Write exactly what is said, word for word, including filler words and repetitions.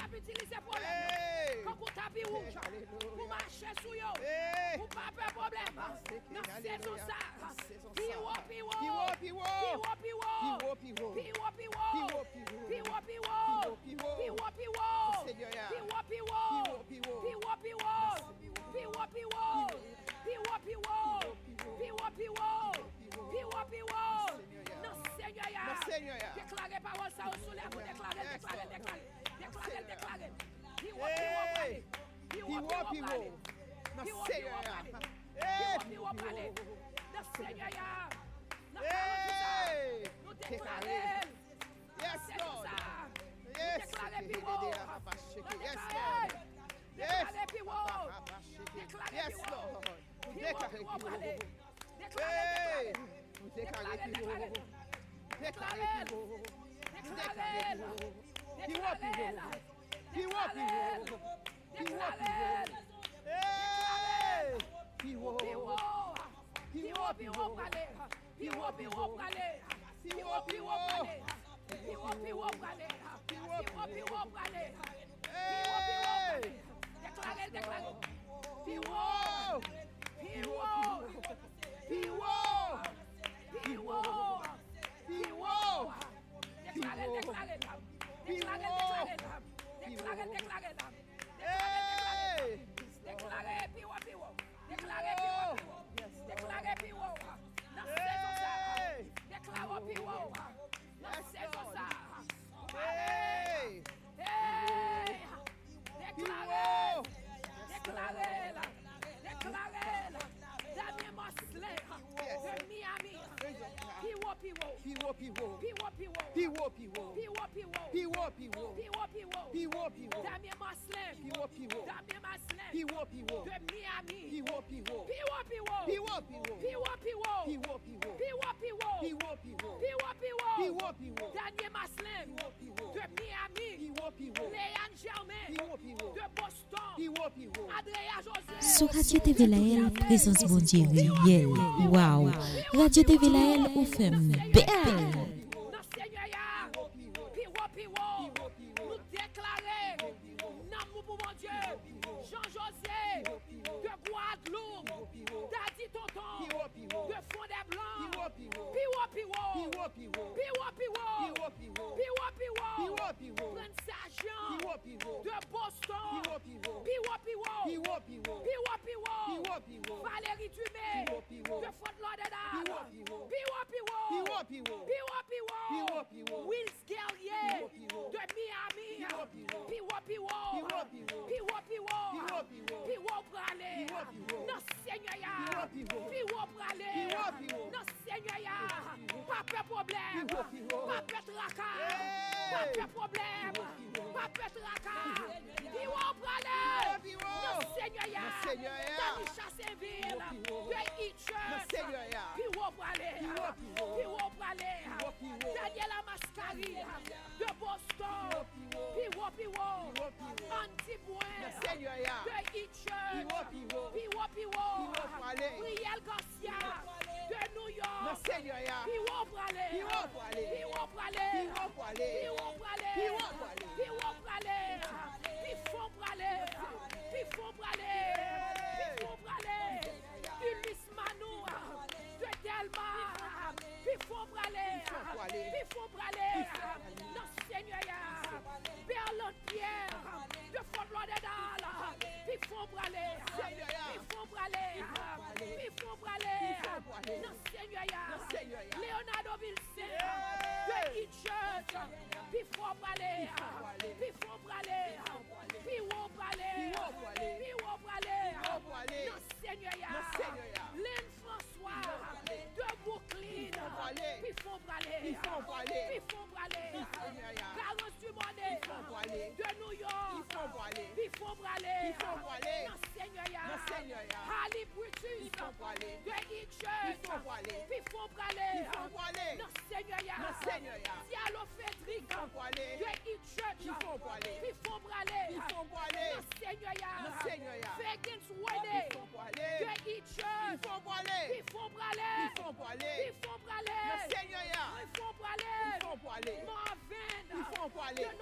t'a utilisé problème. Quand on tapis rouge, pour marcher sur yo, pour pas faire problème. Dans saison ça, piwo piwo, piwo piwo, piwo piwo, piwo piwo, piwo piwo, piwo piwo, piwo piwo, piwo piwo, piwo piwo, piwo piwo, piwo piwo, piwo piwo, piwo piwo. Non Seigneur ya, déclarez parole ça au soleil, vous déclarez, déclarez, déclarez, déclarez, déclarez. Piwo piwo, piwo piwo, non Seigneur ya, piwo piwo parler, non Seigneur ya, non parole nous déclarez. Yes Lord, yes, déclarez piwo, déclarez. Déclarez piwo, déclarez piwo, déclarez piwo, déclarez, déclarez piwo, déclarez, déclarez, déclarez, déclarez, déclarez, piwo, piwo, piwo, piwo parler, piwo, piwo parler, piwo, piwo parler, piwo, piwo parler, piwo, piwo parler, piwo, piwo parler. Déclarez, déclarez. Piwo, piwo, piwo, piwo, piwo. Déclarez, déclarez. Déclarez, déclarez. Déclarez, déclarez. Déclarez, déclarez. Piwo, piwo. Déclarez, piwo, piwo. Déclarez, piwo. Dans saison ça. Déclarez, piwo. Dans saison ça. Hey, hey. Déclarez, déclarez, déclarez, Damien Mosley de Miami. Piwo, piwo, Piwo piwo, piwo, piwo, piwo piwo, piwo, piwo, piwo piwo, piwo, piwo, piwo piwo, Damien Mosley, piwo piwo, Damien Mosley piwo piwo, de Miami. piwo piwo, Piwo, piwo, piwo piwo, piwo, piwo, piwo piwo, piwo, piwo, piwo piwo, piwo, piwo, piwo piwo, Damien Mosley piwo piwo, de Miami. piwo piwo, Léane Germain piwo piwo, de Boston. piwo piwo. Andrea José. Sous Radio T V Laël, présence bon Dieu réel. Waouh! Radio T V Laël, ou fait belle. Non Seigneur ya. Piwo, piwo. Nous déclarer. N'amour pour mon Dieu. Jean-José de Guadeloupe. Daddy Tonton de Fond des Blancs. Piwo, piwo. Piwo piwo, Piwo, piwo. piwo piwo, Piwo, piwo. piwo piwo, Prince Agent piwo piwo, de Boston. piwo piwo, Piwo, piwo. piwo piwo, Piwo, piwo. piwo piwo, Valérie Dumé Piwo, piwo. de Fort Lauderdale. Piwo, piwo. Piwo, piwo. piwo piwo, Piwo, piwo. Piwo, piwo. Wills Guerrier Piwo, piwo. de Miami. Piwo, piwo. Piwo, piwo. Piwo, piwo. Piwo, piwo. Piwo, piwo. Piwo, brale. Piwo, piwo. Non, Seigneur ya. Piwo, piwo. Piwo, brale. Piwo, piwo. Non, Seigneur ya. Pas de problème. Piwo, piwo. Pas de tracas. Hey. Pas de problème. Piwo, piwo. Pas de tracas. Piwo, brale. Piwo. Non, Seigneur ya. Non, Seigneur ya. Tanisha Saint-Ville Piwo, piwo. de E-Church. Non, Seigneur ya. Piwo, brale. Piwo, piwo. Piwo, brale. Piwo, piwo. Daniela Mascari de Boston. Piwo, Piwo, piwo. Piwo, piwo. Anti-Bouin Non, Seigneur ya. de E-Church. Piwo, piwo. Piwo, piwo. Piwo, brale. Brielle Garcia de New York. Non, Seigneur ya. Piwo, brale. Piwo, brale. Piwo, brale. Piwo, brale. Piwo, brale. Piwo, brale. Piwo, brale. Pifon, brale. Pifon, brale. Pifon, brale. Ulysse Manou de Delma. Pifon, brale. brale. Pifon, brale. Non, Seigneur ya. Berlon Pierre de Fort Lauderdale. Pifon, brale. Seigneur ya. Pifon, brale. Pifon, brale. brale. Non, Seigneur ya. Non, Seigneur ya. Leonardo Vilsen Hey. de E-Church. Pifon, brale. Pifon, brale. Piwo, brale. Piwo, brale. Piwo, brale. Piwo, brale. Non, Seigneur ya. Non, Seigneur ya. Lynn François de Brooklyn. brale. Pifon, brale. Pifon, brale. Pifon, brale. Seigneur ya. Clarence Dumonet Pifon, brale. de New York. Pifon, brale. Pifon, brale. Pifon, brale. Non, Seigneur ya. Non, Seigneur ya. Harley Brutus Pifon, brale. de E-Church. Pifon, brale. Pifon, brale. Pifon, brale. Non, Seigneur ya. Non, Seigneur ya. Diallo Frédéric Pifon, brale. de E-Church. Pifon, brale. Pifon, brale. Pifon, brale. Non, Seigneur ya. Non, Seigneur ya. Fagins Wade Pifon, brale. de E-Church. Pifon, brale. Pifon, brale. Pifon, brale. Pifon, brale. Non, Seigneur ya. Pifon, brale. Pifon, brale. Marvin Pifon, brale. de